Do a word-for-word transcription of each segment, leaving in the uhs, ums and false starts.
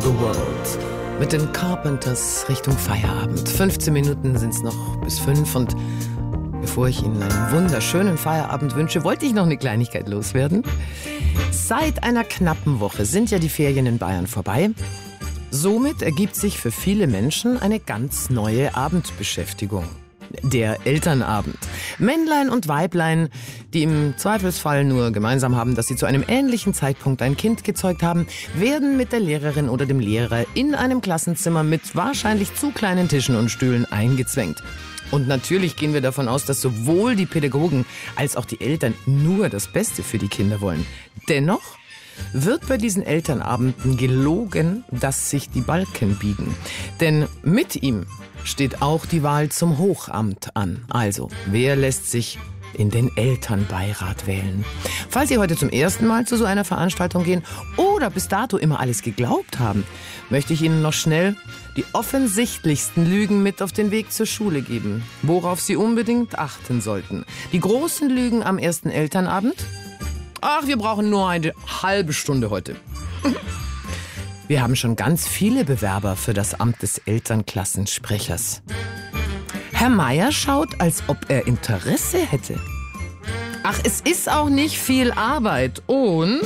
the World mit den Carpenters Richtung Feierabend. fünfzehn Minuten sind es noch bis fünf und bevor ich Ihnen einen wunderschönen Feierabend wünsche, wollte ich noch eine Kleinigkeit loswerden. Seit einer knappen Woche sind ja die Ferien in Bayern vorbei. Somit ergibt sich für viele Menschen eine ganz neue Abendbeschäftigung. Der Elternabend. Männlein und Weiblein, die im Zweifelsfall nur gemeinsam haben, dass sie zu einem ähnlichen Zeitpunkt ein Kind gezeugt haben, werden mit der Lehrerin oder dem Lehrer in einem Klassenzimmer mit wahrscheinlich zu kleinen Tischen und Stühlen eingezwängt. Und natürlich gehen wir davon aus, dass sowohl die Pädagogen als auch die Eltern nur das Beste für die Kinder wollen. Dennoch wird bei diesen Elternabenden gelogen, dass sich die Balken biegen. Denn mit ihm steht auch die Wahl zum Hochamt an. Also, wer lässt sich in den Elternbeirat wählen? Falls Sie heute zum ersten Mal zu so einer Veranstaltung gehen oder bis dato immer alles geglaubt haben, möchte ich Ihnen noch schnell die offensichtlichsten Lügen mit auf den Weg zur Schule geben, worauf Sie unbedingt achten sollten. Die großen Lügen am ersten Elternabend? Ach, wir brauchen nur eine halbe Stunde heute. Wir haben schon ganz viele Bewerber für das Amt des Elternklassensprechers. Herr Meier schaut, als ob er Interesse hätte. Ach, es ist auch nicht viel Arbeit und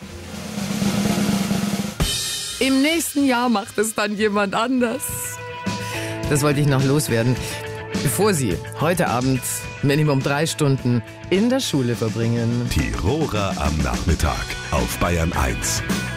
im nächsten Jahr macht es dann jemand anders. Das wollte ich noch loswerden, bevor Sie heute Abend Minimum drei Stunden in der Schule verbringen. Tiroler am Nachmittag auf Bayern eins.